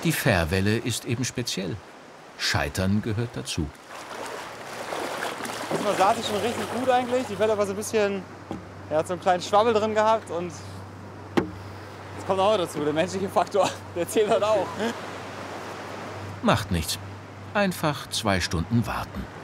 Die Fährwelle ist eben speziell. Scheitern gehört dazu. Das saß ich schon richtig gut eigentlich. Die Welle war so ein bisschen, hat so einen kleinen Schwabbel drin gehabt und das kommt auch dazu, der menschliche Faktor, der zählt halt auch. Macht nichts. Einfach 2 Stunden warten.